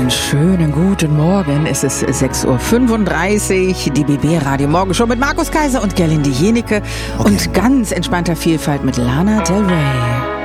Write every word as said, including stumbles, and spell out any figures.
Einen schönen guten Morgen. Es ist sechs Uhr fünfunddreißig, die B B Radio Morgenshow mit Markus Kaiser und Gerlinde Jenicke okay. und ganz entspannter Vielfalt mit Lana Del Rey.